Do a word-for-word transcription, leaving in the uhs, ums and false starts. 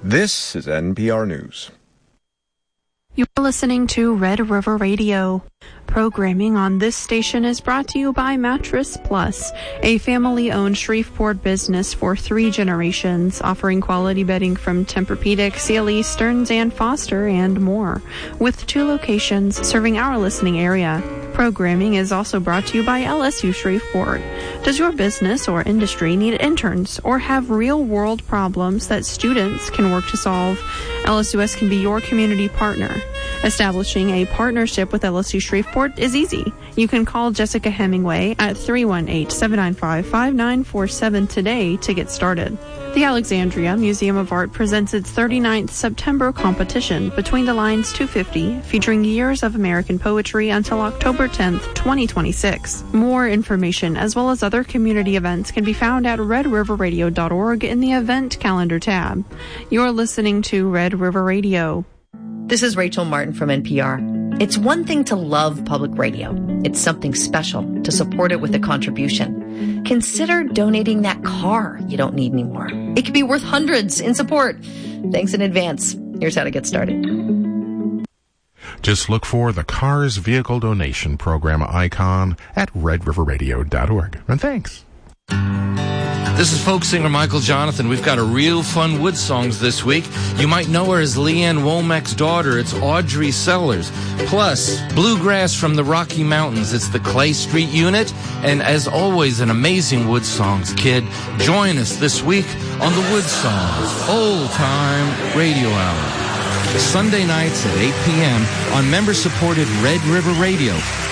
This is N P R News. You're listening to Red River Radio. Programming on this station is brought to you by Mattress Plus, a family-owned Shreveport business for three generations, offering quality bedding from Tempur-Pedic, C L E, Stearns and Foster, and more, with two locations serving our listening area. Programming is also brought to you by L S U Shreveport. Does your business or industry need interns or have real-world problems that students can work to solve? L S U S can be your community partner. Establishing a partnership with L S U Shreveport is easy. You can call Jessica Hemingway at three one eight, seven nine five, five nine four seven today to get started. The Alexandria Museum of Art presents its thirty-ninth September competition, Between the Lines two fifty, featuring years of American poetry until October tenth, twenty twenty-six. More information, as well as other community events, can be found at red river radio dot org in the Event Calendar tab. You're listening to Red River Radio. This is Rachel Martin from N P R. It's one thing to love public radio. It's something special to support it with a contribution. Consider donating that car you don't need anymore. It could be worth hundreds in support. Thanks in advance. Here's how to get started. Just look for the Cars Vehicle Donation Program icon at red river radio dot org. And thanks. This is folk singer Michael Jonathan. We've got a real fun Wood Songs this week. You might know her as Leanne Womack's daughter. It's Audrey Sellers. Plus, bluegrass from the Rocky Mountains. It's the Clay Street Unit. And as always, an amazing Wood Songs kid. Join us this week on the Wood Songs Old Time Radio Hour. Sunday nights at eight p.m. on member-supported Red River Radio.